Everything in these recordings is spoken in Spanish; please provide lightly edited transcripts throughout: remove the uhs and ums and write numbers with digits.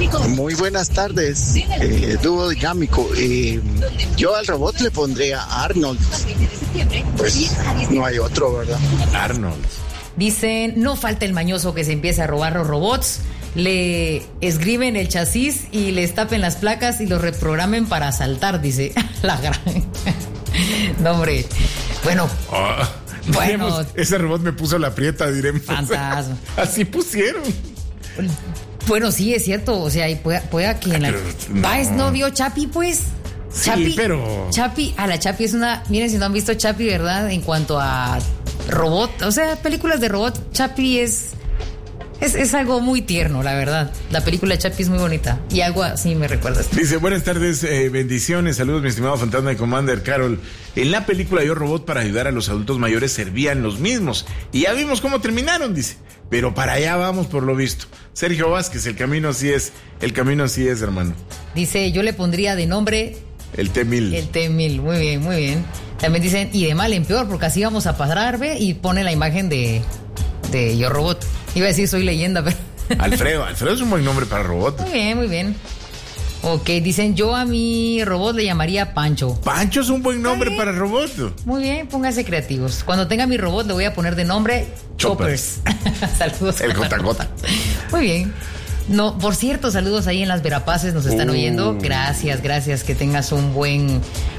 Muy buenas tardes, dúo dinámico. Yo al robot le pondría Arnold. Pues no hay otro, ¿verdad? Arnold. Dicen, no falta el mañoso que se empiece a robar los robots, le escriben el chasis y les tapen las placas y los reprogramen para asaltar, dice la gran. No, hombre. Bueno. Bueno. Ese robot me puso la prieta, diremos. Fantasma. Así pusieron. Bueno, sí, es cierto. O sea, puede que en la... Páez no vio Chapi, pues. Sí, Chapi, pero... Chapi, la Chapi es una... Miren, si no han visto Chapi, ¿verdad? En cuanto a robot, o sea, películas de robot, Chapi es algo muy tierno, la verdad. La película de Chapi es muy bonita. Y algo así me recuerda. Dice, buenas tardes, bendiciones, saludos, mi estimado Fantasma de Commander, Carol. En la película Yo Robot, para ayudar a los adultos mayores servían los mismos. Y ya vimos cómo terminaron, dice. Pero para allá vamos por lo visto. Sergio Vázquez, el camino así es, hermano. Dice, yo le pondría de nombre... El T-1000. El T-1000, muy bien, muy bien. También dicen, y de mal en peor, porque así vamos a pasar, ¿ve? Y pone la imagen de Yo Robot. Iba a decir Soy Leyenda, pero... Alfredo es un buen nombre para robot. Muy bien, muy bien. Ok, dicen, yo a mi robot le llamaría Pancho. Pancho es un buen nombre para robot. Muy bien, pónganse creativos. Cuando tenga mi robot le voy a poner de nombre Choppers. Saludos. El JJ. Muy bien. No, por cierto, saludos ahí en las Verapaces, nos están oyendo. Gracias, que tengas un buen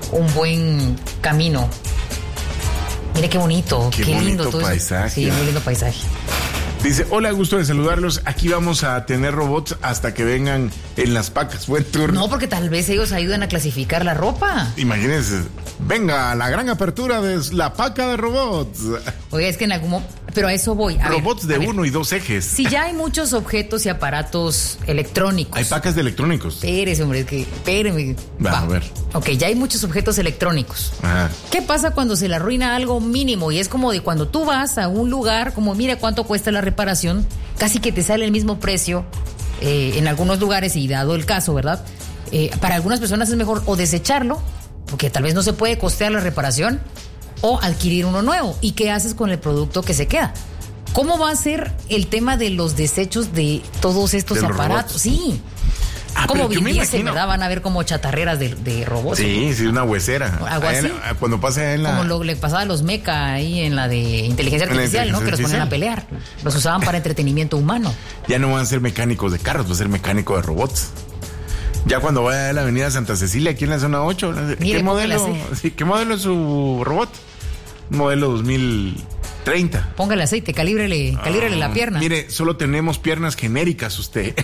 camino. Mire qué bonito, qué lindo todo paisaje. Sí, muy lindo paisaje. Dice, hola, gusto de saludarlos. Aquí vamos a tener robots hasta que vengan en las pacas. Buen turno. No, porque tal vez ellos ayudan a clasificar la ropa. Imagínense, venga, la gran apertura de la paca de robots. Oiga, es que en algún... Pero a eso voy. Robots de 1 y 2 ejes. Si ya hay muchos objetos y aparatos electrónicos. Hay pacas de electrónicos. Espérese, hombre, espéreme. Va, a ver. Ok, ya hay muchos objetos electrónicos. Ajá. ¿Qué pasa cuando se le arruina algo mínimo? Y es como de cuando tú vas a un lugar, como mira cuánto cuesta la reparación, casi que te sale el mismo precio en algunos lugares, y dado el caso, ¿verdad? Para algunas personas es mejor o desecharlo, porque tal vez no se puede costear la reparación, o adquirir uno nuevo. ¿Y qué haces con el producto que se queda? ¿Cómo va a ser el tema de los desechos de todos estos aparatos? Robots. Sí. Como viviese, ¿verdad? Van a ver como chatarreras de robots. Sí, sí, una huesera. Algo así. Cuando pase en la... Como le pasaba a los meca ahí en la de inteligencia artificial, ¿no? Que los ponían a pelear. Los usaban para entretenimiento humano. Ya no van a ser mecánicos de carros, va a ser mecánico de robots. Ya cuando vaya a la avenida Santa Cecilia, aquí en la zona 8, mire, ¿qué modelo es su robot? Modelo 2030. Póngale aceite, calíbrele la pierna. Mire, solo tenemos piernas genéricas usted.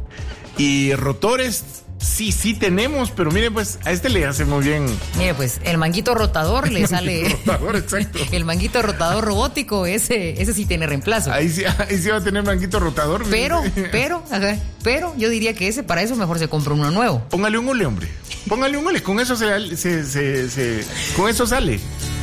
Y rotores, sí tenemos, pero mire, pues, a este le hace muy bien. Mire, pues, el manguito rotador le sale. Rotador, exacto. El manguito rotador robótico, ese sí tiene reemplazo. Ahí sí va a tener manguito rotador. Pero yo diría que para eso mejor se compra uno nuevo. Póngale un hule, hombre. Con eso con eso sale.